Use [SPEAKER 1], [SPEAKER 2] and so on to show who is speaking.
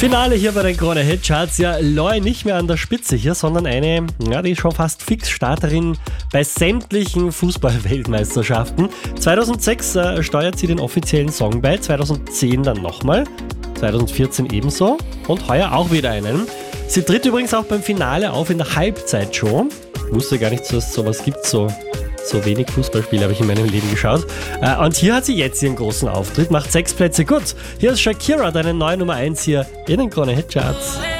[SPEAKER 1] Finale hier bei den Krone Hit Charts. Ja, Loi nicht mehr an der Spitze hier, sondern eine, die ist schon fast Fixstarterin bei sämtlichen Fußball-Weltmeisterschaften. 2006 steuert sie den offiziellen Song bei, 2010 dann nochmal, 2014 ebenso und heuer auch wieder einen. Sie tritt übrigens auch beim Finale auf in der Halbzeitshow. Ich wusste gar nicht, dass es sowas gibt, so wenig Fußballspiele habe ich in meinem Leben geschaut. Und hier hat sie jetzt ihren großen Auftritt, macht 6 Plätze gut. Hier ist Shakira, deine neue Nummer 1 hier in den Krone Hit Charts.